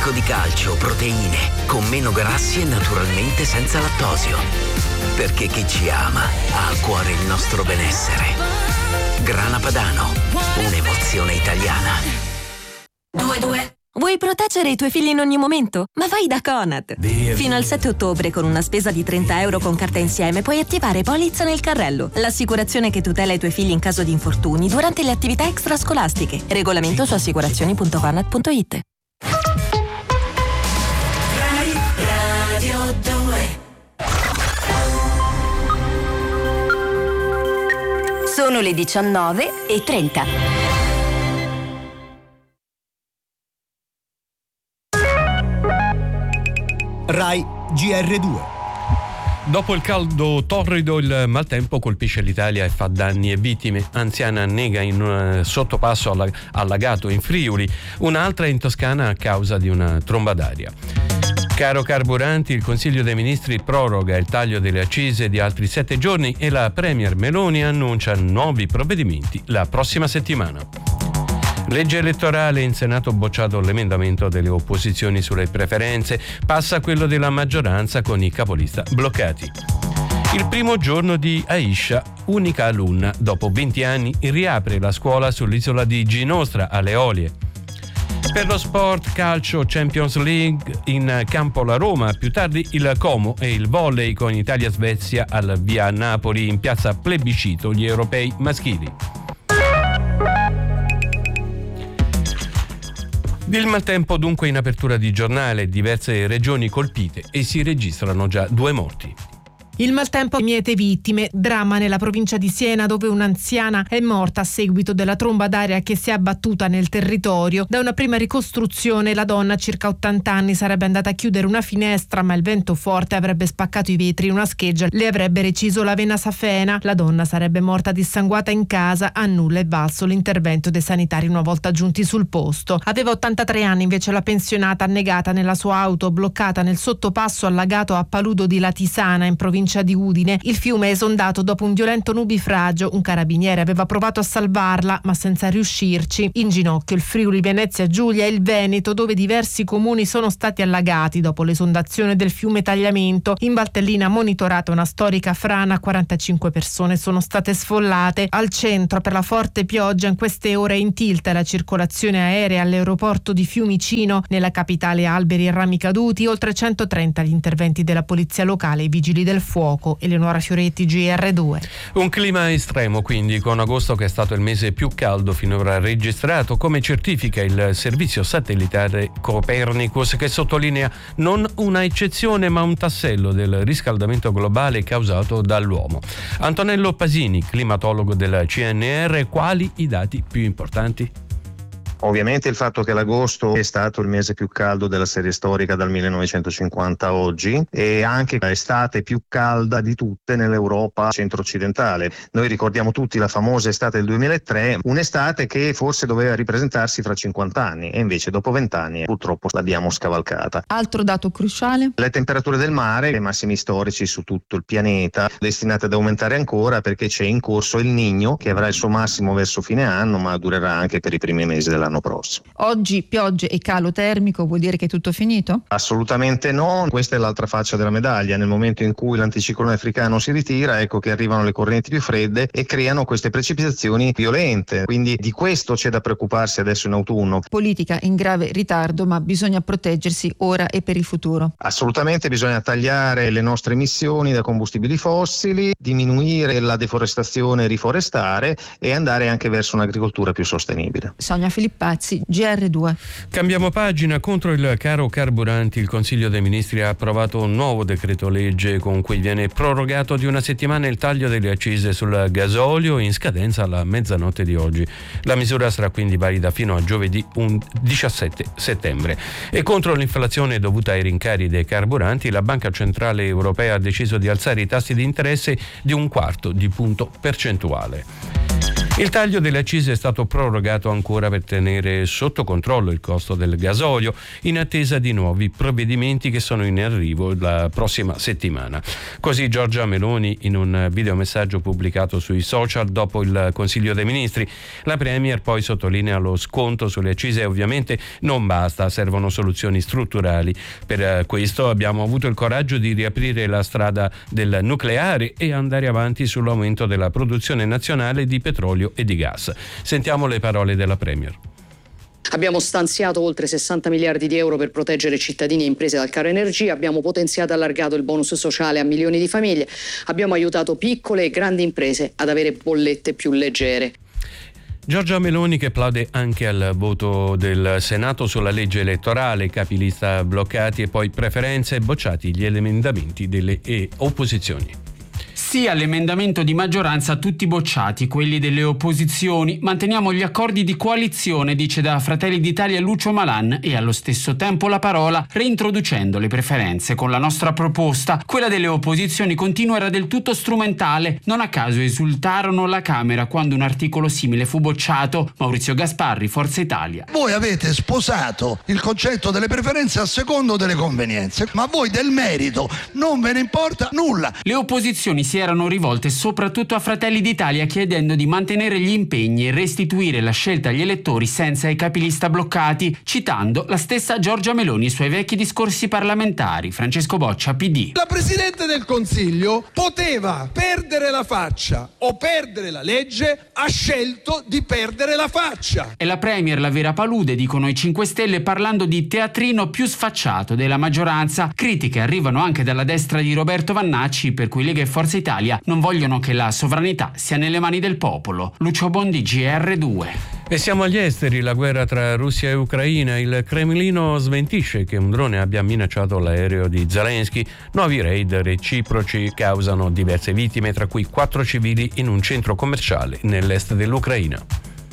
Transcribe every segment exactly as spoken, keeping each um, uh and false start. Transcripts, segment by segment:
ricco di calcio, proteine, con meno grassi e naturalmente senza lattosio. Perché chi ci ama ha a cuore il nostro benessere. Grana Padano, un'emozione italiana. Due, due. Vuoi proteggere i tuoi figli in ogni momento? Ma vai da Conad! Via, Fino via. al sette ottobre, con una spesa di trenta euro con carta insieme, puoi attivare Polizza nel carrello, l'assicurazione che tutela i tuoi figli in caso di infortuni durante le attività extrascolastiche. Regolamento su assicurazioni punto conad punto it. Radio due. Sono le diciannove e trenta. Rai G R due. Dopo il caldo torrido, il maltempo colpisce l'Italia e fa danni e vittime. Anziana annega in un sottopasso allagato in Friuli, un'altra in Toscana a causa di una tromba d'aria. Caro carburanti, il Consiglio dei Ministri proroga il taglio delle accise di altri sette giorni e la Premier Meloni annuncia nuovi provvedimenti la prossima settimana. Legge elettorale, in Senato bocciato l'emendamento delle opposizioni sulle preferenze, passa quello della maggioranza con i capolista bloccati. Il primo giorno di Aisha, unica alunna, dopo venti anni riapre la scuola sull'isola di Ginostra alle Eolie. Per lo sport, calcio, Champions League, in campo la Roma, più tardi il Como e il volley con Italia-Svezia al via Napoli, in piazza Plebiscito gli europei maschili. Il maltempo dunque in apertura di giornale, diverse regioni colpite e si registrano già due morti. Il maltempo miete vittime, dramma nella provincia di Siena dove un'anziana è morta a seguito della tromba d'aria che si è abbattuta nel territorio. Da una prima ricostruzione la donna, circa ottanta anni, sarebbe andata a chiudere una finestra ma il vento forte avrebbe spaccato i vetri, una scheggia le avrebbe reciso la vena safena. La donna sarebbe morta dissanguata in casa, a nulla è valso l'intervento dei sanitari una volta giunti sul posto. Aveva ottantatré anni invece la pensionata, annegata nella sua auto bloccata nel sottopasso allagato a Paludo di Latisana in provincia di Udine. Il fiume è esondato dopo un violento nubifragio. Un carabiniere aveva provato a salvarla ma senza riuscirci. In ginocchio il Friuli, Venezia Giulia e il Veneto, dove diversi comuni sono stati allagati dopo l'esondazione del fiume Tagliamento. In Valtellina, monitorata una storica frana, quarantacinque persone sono state sfollate. Al centro, per la forte pioggia, in queste ore è in tilt la circolazione aerea all'aeroporto di Fiumicino. Nella capitale alberi e rami caduti, oltre centotrenta gli interventi della polizia locale e i vigili del fuoco. Eleonora Fioretti, G R due. Un clima estremo quindi, con agosto che è stato il mese più caldo finora registrato, come certifica il servizio satellitare Copernicus, che sottolinea non una eccezione ma un tassello del riscaldamento globale causato dall'uomo. Antonello Pasini, climatologo del C N R, quali i dati più importanti? Ovviamente il fatto che l'agosto è stato il mese più caldo della serie storica dal millenovecentocinquanta a oggi e anche l'estate più calda di tutte nell'Europa centro-occidentale. Noi ricordiamo tutti la famosa estate del duemilatré, un'estate che forse doveva ripresentarsi fra cinquanta anni e invece dopo venti anni purtroppo l'abbiamo scavalcata. Altro dato cruciale? Le temperature del mare, i massimi storici su tutto il pianeta, destinate ad aumentare ancora perché c'è in corso il Niño che avrà il suo massimo verso fine anno ma durerà anche per i primi mesi dell'anno prossimo. Oggi piogge e calo termico vuol dire che è tutto finito? Assolutamente no, questa è l'altra faccia della medaglia. Nel momento in cui l'anticiclone africano si ritira, ecco che arrivano le correnti più fredde e creano queste precipitazioni violente, quindi di questo c'è da preoccuparsi adesso in autunno. Politica in grave ritardo, ma bisogna proteggersi ora e per il futuro. Assolutamente, bisogna tagliare le nostre emissioni da combustibili fossili, diminuire la deforestazione e riforestare e andare anche verso un'agricoltura più sostenibile. Sonia Filippo Pazzi, G R due. Cambiamo pagina. Contro il caro carburanti, il Consiglio dei Ministri ha approvato un nuovo decreto legge con cui viene prorogato di una settimana il taglio delle accise sul gasolio in scadenza alla mezzanotte di oggi. La misura sarà quindi valida fino a giovedì diciassette settembre. E contro l'inflazione dovuta ai rincari dei carburanti, la Banca Centrale Europea ha deciso di alzare i tassi di interesse di un quarto di punto percentuale. Il taglio delle accise è stato prorogato ancora per tenere sotto controllo il costo del gasolio, in attesa di nuovi provvedimenti che sono in arrivo la prossima settimana. Così Giorgia Meloni in un videomessaggio pubblicato sui social dopo il Consiglio dei Ministri. La Premier poi sottolinea lo sconto sulle accise e ovviamente non basta, servono soluzioni strutturali. Per questo abbiamo avuto il coraggio di riaprire la strada del nucleare e andare avanti sull'aumento della produzione nazionale di petrolio e di gas. Sentiamo le parole della Premier. Abbiamo stanziato oltre sessanta miliardi di euro per proteggere cittadini e imprese dal caro energia, abbiamo potenziato e allargato il bonus sociale a milioni di famiglie, abbiamo aiutato piccole e grandi imprese ad avere bollette più leggere. Giorgia Meloni che plaude anche al voto del Senato sulla legge elettorale, capilista bloccati e poi preferenze, bocciati gli emendamenti delle opposizioni. Sì all'emendamento di maggioranza, tutti bocciati, quelli delle opposizioni. Manteniamo gli accordi di coalizione, dice da Fratelli d'Italia Lucio Malan, e allo stesso tempo la parola, reintroducendo le preferenze con la nostra proposta. Quella delle opposizioni continua era del tutto strumentale. Non a caso esultarono alla Camera quando un articolo simile fu bocciato. Maurizio Gasparri, Forza Italia. Voi avete sposato il concetto delle preferenze a secondo delle convenienze, ma voi del merito non ve ne importa nulla. Le opposizioni si erano rivolte soprattutto a Fratelli d'Italia chiedendo di mantenere gli impegni e restituire la scelta agli elettori senza i capilista bloccati, citando la stessa Giorgia Meloni e i suoi vecchi discorsi parlamentari. Francesco Boccia, P D. La Presidente del Consiglio poteva perdere la faccia o perdere la legge, ha scelto di perdere la faccia. E la Premier la vera palude, dicono i cinque Stelle, parlando di teatrino più sfacciato della maggioranza. Critiche arrivano anche dalla destra di Roberto Vannacci, per cui Lega e Forza Italia non vogliono che la sovranità sia nelle mani del popolo. Lucio Bondi, G R due. E siamo agli esteri, la guerra tra Russia e Ucraina. Il Cremlino smentisce che un drone abbia minacciato l'aereo di Zelensky. Nuovi raid reciproci causano diverse vittime, tra cui quattro civili in un centro commerciale nell'est dell'Ucraina.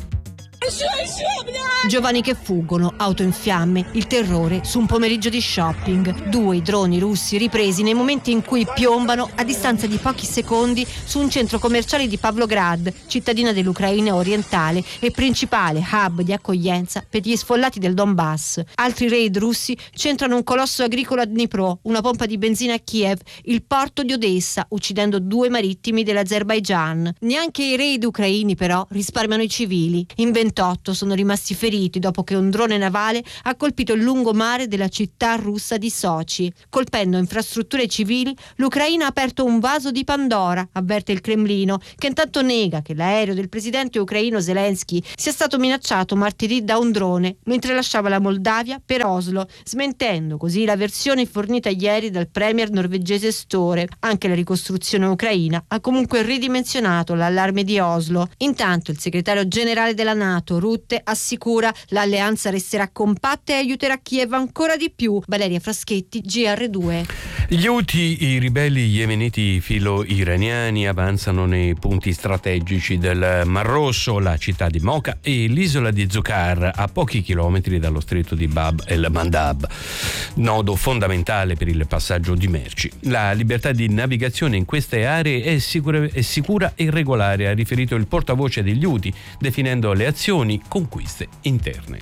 Giovani che fuggono, auto in fiamme, il terrore su un pomeriggio di shopping. Due i droni russi ripresi nei momenti in cui piombano a distanza di pochi secondi su un centro commerciale di Pavlograd, cittadina dell'Ucraina orientale e principale hub di accoglienza per gli sfollati del Donbass. Altri raid russi centrano un colosso agricolo a Dnipro, una pompa di benzina a Kiev, il porto di Odessa, uccidendo due marittimi dell'Azerbaigian. Neanche i raid ucraini però risparmiano i civili. In ventotto sono rimasti feriti dopo che un drone navale ha colpito il lungomare della città russa di Sochi. Colpendo infrastrutture civili, l'Ucraina ha aperto un vaso di Pandora, avverte il Cremlino, che intanto nega che l'aereo del presidente ucraino Zelensky sia stato minacciato martedì da un drone mentre lasciava la Moldavia per Oslo, smentendo così la versione fornita ieri dal premier norvegese Støre. Anche la ricostruzione ucraina ha comunque ridimensionato l'allarme di Oslo. Intanto il segretario generale della NATO, Rutte, assicura l'alleanza resterà compatta e aiuterà Kiev ancora di più. Valeria Fraschetti, G R due. Gli Houthi, i ribelli yemeniti filo-iraniani, avanzano nei punti strategici del Mar Rosso, la città di Mocha e l'isola di Zucar, a pochi chilometri dallo stretto di Bab el-Mandab, nodo fondamentale per il passaggio di merci. La libertà di navigazione in queste aree è sicura, è sicura e regolare, ha riferito il portavoce degli Houthi, definendo le azioni conquiste interne.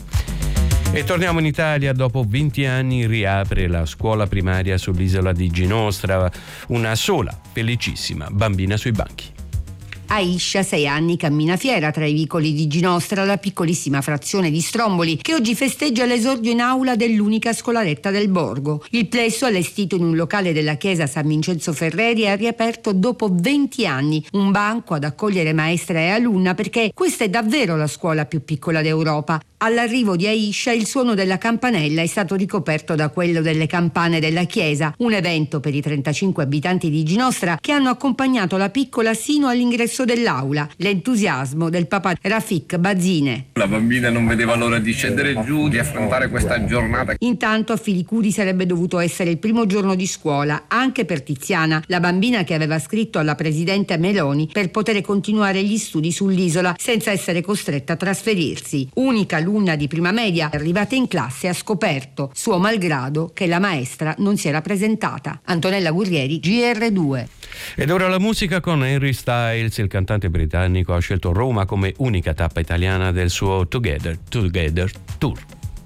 E torniamo in Italia. Dopo venti anni riapre la scuola primaria sull'isola di Ginostra, una sola felicissima bambina sui banchi. Aisha, sei anni, cammina fiera tra i vicoli di Ginostra, la piccolissima frazione di Stromboli, che oggi festeggia l'esordio in aula dell'unica scolaretta del borgo. Il plesso, allestito in un locale della chiesa San Vincenzo Ferreri, è riaperto dopo venti anni. Un banco ad accogliere maestra e alunna, perché questa è davvero la scuola più piccola d'Europa. All'arrivo di Aisha il suono della campanella è stato ricoperto da quello delle campane della chiesa, un evento per i trentacinque abitanti di Ginostra che hanno accompagnato la piccola sino all'ingresso dell'aula. L'entusiasmo del papà Rafik Bazine. La bambina non vedeva l'ora di scendere giù, di affrontare questa giornata. Intanto a Filicuri sarebbe dovuto essere il primo giorno di scuola anche per Tiziana, la bambina che aveva scritto alla presidente Meloni per poter continuare gli studi sull'isola senza essere costretta a trasferirsi. Unica alunna di prima media, arrivata in classe ha scoperto, suo malgrado, che la maestra non si era presentata. Antonella Guerrieri, G R due. Ed ora la musica con Harry Styles. Il il cantante britannico ha scelto Roma come unica tappa italiana del suo Together Together Tour.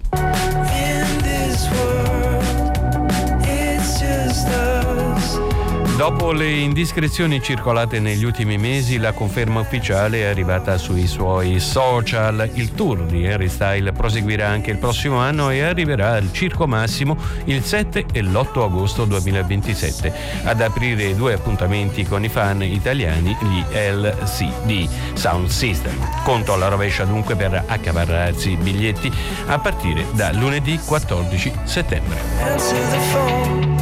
Dopo le indiscrezioni circolate negli ultimi mesi, la conferma ufficiale è arrivata sui suoi social. Il tour di Harry Styles proseguirà anche il prossimo anno e arriverà al Circo Massimo il sette e l'otto agosto duemilaventisette. Ad aprire i due appuntamenti con i fan italiani gli L C D Sound System. Conto alla rovescia dunque per accaparrarsi i biglietti a partire da lunedì quattordici settembre.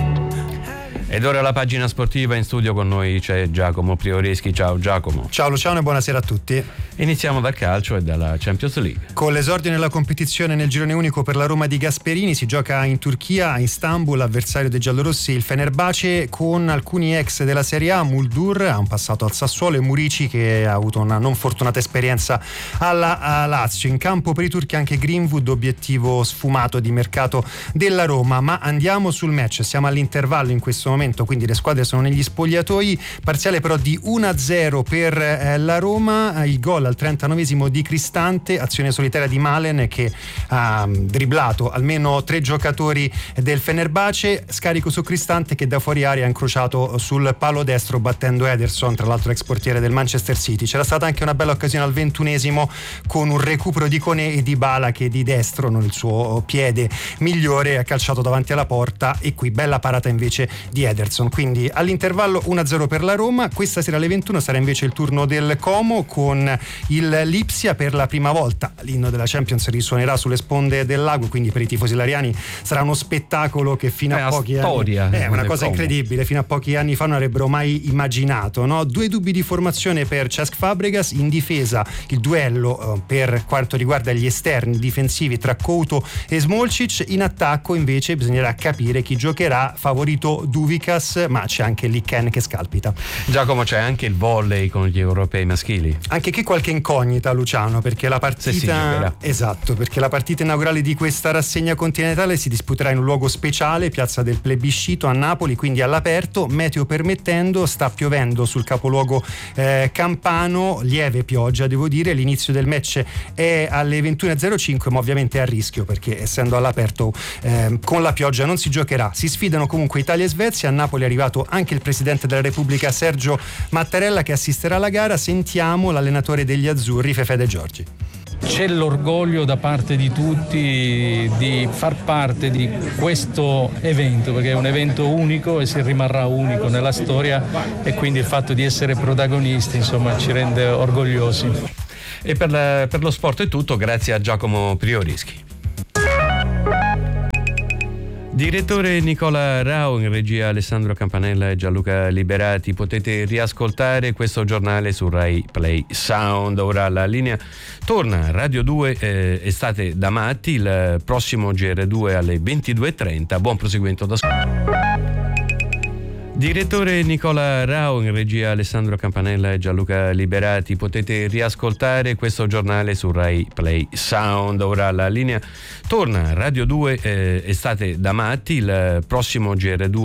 Ed ora la pagina sportiva. In studio con noi c'è Giacomo Prioreschi. Ciao Giacomo. Ciao Luciano e buonasera a tutti. Iniziamo dal calcio e dalla Champions League. Con l'esordio nella competizione nel girone unico per la Roma di Gasperini si gioca in Turchia, a Istanbul, avversario dei giallorossi il Fenerbahce, con alcuni ex della Serie A. Muldur ha un passato al Sassuolo e Murici, che ha avuto una non fortunata esperienza alla Lazio. In campo per i turchi anche Greenwood, obiettivo sfumato di mercato della Roma. Ma andiamo sul match, siamo all'intervallo in questo momento, quindi le squadre sono negli spogliatoi. Parziale però di uno a zero per eh, la Roma. Il gol al trentanovesimo di Cristante, azione solitaria di Malen che ha dribblato almeno tre giocatori del Fenerbahce, scarico su Cristante che da fuori area ha incrociato sul palo destro battendo Ederson, tra l'altro ex portiere del Manchester City. C'era stata anche una bella occasione al ventunesimo con un recupero di Koné e Dybala che di destro, non il suo piede migliore, ha calciato davanti alla porta, e qui bella parata invece di Ederson. Quindi all'intervallo uno a zero per la Roma. Questa sera alle ventuno sarà invece il turno del Como con il Lipsia. Per la prima volta l'inno della Champions risuonerà sulle sponde del lago, quindi per i tifosi ilariani sarà uno spettacolo che fino è a pochi storia, anni è una cosa Como. incredibile, fino a pochi anni fa non avrebbero mai immaginato, no? Due dubbi di formazione per Cesc Fabregas. In difesa il duello eh, per quanto riguarda gli esterni difensivi tra Couto e Smolcic. In attacco invece bisognerà capire chi giocherà, favorito Duvicas, ma c'è anche Likken che scalpita. Giacomo, c'è anche il volley con gli europei maschili. Anche qui qualche incognita, Luciano, perché la partita esatto, perché la partita inaugurale di questa rassegna continentale si disputerà in un luogo speciale, Piazza del Plebiscito a Napoli, quindi all'aperto, meteo permettendo. Sta piovendo sul capoluogo eh, campano, lieve pioggia devo dire. L'inizio del match è alle ventuno e zero cinque, ma ovviamente è a rischio perché essendo all'aperto eh, con la pioggia non si giocherà. Si sfidano comunque Italia e Svezia. A Napoli è arrivato anche il presidente della Repubblica Sergio Mattarella che assisterà alla gara. Sentiamo l'allenatore degli azzurri, Fefè De Giorgi. C'è l'orgoglio da parte di tutti di far parte di questo evento, perché è un evento unico e si rimarrà unico nella storia, e quindi il fatto di essere protagonisti insomma ci rende orgogliosi. E per, la, per lo sport è tutto, grazie a Giacomo Prioreschi. Direttore Nicola Rao, in regia Alessandro Campanella e Gianluca Liberati. Potete riascoltare questo giornale su Rai Play Sound. Ora la linea torna a Radio due, eh, Estate da matti, il prossimo G R due alle ventidue e trenta. Buon proseguimento da Direttore Nicola Rao, in regia Alessandro Campanella e Gianluca Liberati. Potete riascoltare questo giornale su Rai Play Sound. Ora la linea torna a Radio due, eh, Estate da matti, il prossimo G R due